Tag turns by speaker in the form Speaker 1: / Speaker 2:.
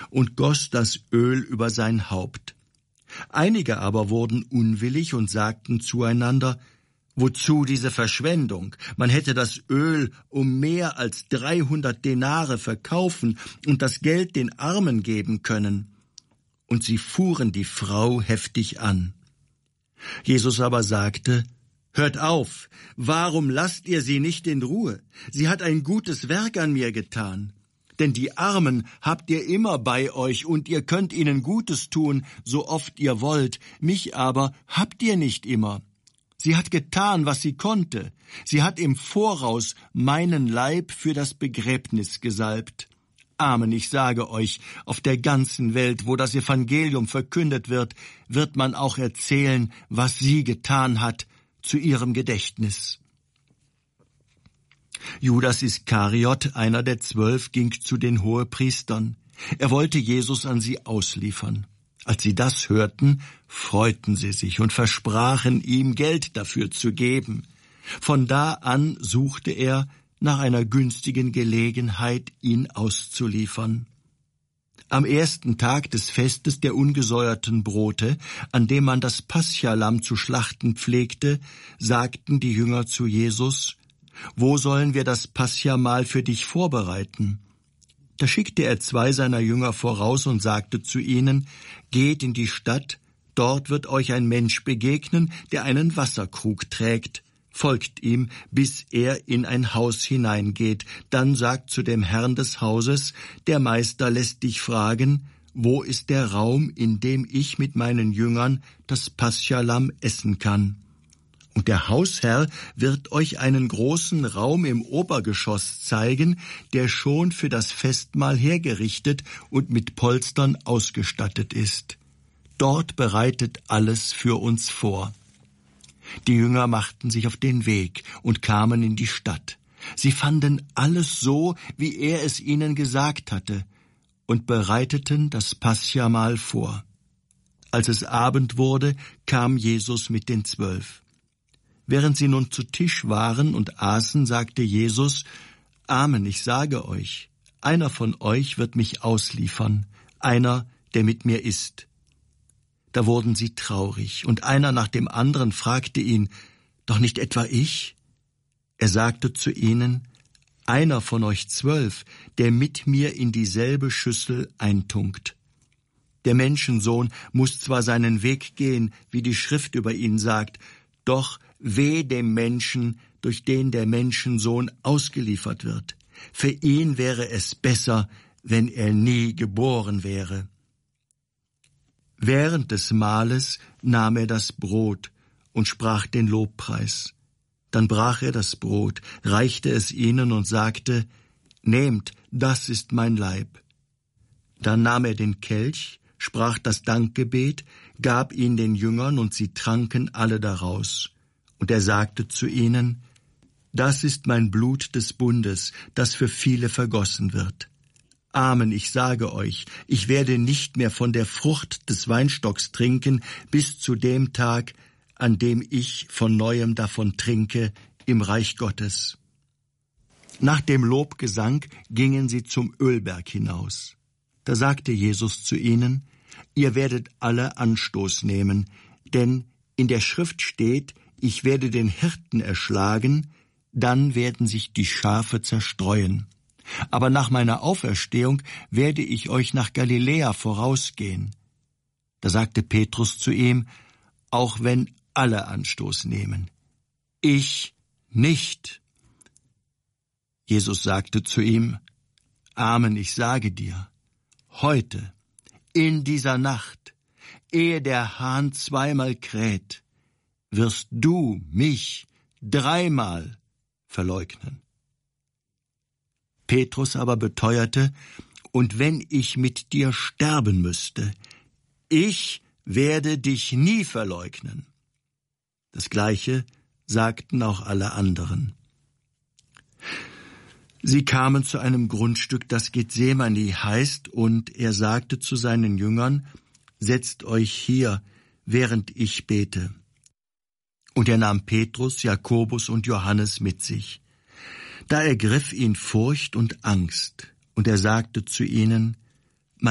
Speaker 1: und goss das Öl über sein Haupt. Einige aber wurden unwillig und sagten zueinander: Wozu diese Verschwendung? Man hätte das Öl um mehr als 300 Denare verkaufen und das Geld den Armen geben können. Und sie fuhren die Frau heftig an. Jesus aber sagte: Hört auf, warum lasst ihr sie nicht in Ruhe? Sie hat ein gutes Werk an mir getan. Denn die Armen habt ihr immer bei euch, und ihr könnt ihnen Gutes tun, so oft ihr wollt. Mich aber habt ihr nicht immer. Sie hat getan, was sie konnte. Sie hat im Voraus meinen Leib für das Begräbnis gesalbt. Amen, ich sage euch, auf der ganzen Welt, wo das Evangelium verkündet wird, wird man auch erzählen, was sie getan hat, zu ihrem Gedächtnis. Judas Iskariot, einer der 12, ging zu den Hohepriestern. Er wollte Jesus an sie ausliefern. Als sie das hörten, freuten sie sich und versprachen ihm, Geld dafür zu geben. Von da an suchte er nach einer günstigen Gelegenheit, ihn auszuliefern. Am ersten Tag des Festes der ungesäuerten Brote, an dem man das Paschalamm zu schlachten pflegte, sagten die Jünger zu Jesus: Wo sollen wir das Paschamahl für dich vorbereiten? Da schickte er 2 seiner Jünger voraus und sagte zu ihnen: Geht in die Stadt, dort wird euch ein Mensch begegnen, der einen Wasserkrug trägt. Folgt ihm, bis er in ein Haus hineingeht. Dann sagt zu dem Herrn des Hauses: Der Meister lässt dich fragen, wo ist der Raum, in dem ich mit meinen Jüngern das Paschalamm essen kann? Und der Hausherr wird euch einen großen Raum im Obergeschoss zeigen, der schon für das Festmahl hergerichtet und mit Polstern ausgestattet ist. Dort bereitet alles für uns vor. Die Jünger machten sich auf den Weg und kamen in die Stadt. Sie fanden alles so, wie er es ihnen gesagt hatte, und bereiteten das Paschamahl vor. Als es Abend wurde, kam Jesus mit den 12. Während sie nun zu Tisch waren und aßen, sagte Jesus: Amen, ich sage euch, einer von euch wird mich ausliefern, einer, der mit mir isst. Da wurden sie traurig, und einer nach dem anderen fragte ihn: Doch nicht etwa ich? Er sagte zu ihnen: Einer von euch 12, der mit mir in dieselbe Schüssel eintunkt. Der Menschensohn muss zwar seinen Weg gehen, wie die Schrift über ihn sagt, doch weh dem Menschen, durch den der Menschensohn ausgeliefert wird. Für ihn wäre es besser, wenn er nie geboren wäre. Während des Mahles nahm er das Brot und sprach den Lobpreis. Dann brach er das Brot, reichte es ihnen und sagte: Nehmt, das ist mein Leib. Dann nahm er den Kelch, sprach das Dankgebet, gab ihn den Jüngern, und sie tranken alle daraus. Und er sagte zu ihnen: Das ist mein Blut des Bundes, das für viele vergossen wird. Amen, ich sage euch, ich werde nicht mehr von der Frucht des Weinstocks trinken, bis zu dem Tag, an dem ich von Neuem davon trinke im Reich Gottes. Nach dem Lobgesang gingen sie zum Ölberg hinaus. Da sagte Jesus zu ihnen: Ihr werdet alle Anstoß nehmen, denn in der Schrift steht: Ich werde den Hirten erschlagen, dann werden sich die Schafe zerstreuen. Aber nach meiner Auferstehung werde ich euch nach Galiläa vorausgehen. Da sagte Petrus zu ihm: Auch wenn alle Anstoß nehmen, ich nicht. Jesus sagte zu ihm: Amen, ich sage dir, heute, in dieser Nacht, ehe der Hahn 2-mal kräht, wirst du mich 3-mal verleugnen. Petrus aber beteuerte: Und wenn ich mit dir sterben müsste, ich werde dich nie verleugnen. Das Gleiche sagten auch alle anderen. Sie kamen zu einem Grundstück, das Gethsemane heißt, und er sagte zu seinen Jüngern: Setzt euch hier, während ich bete. Und er nahm Petrus, Jakobus und Johannes mit sich. Da ergriff ihn Furcht und Angst, und er sagte zu ihnen: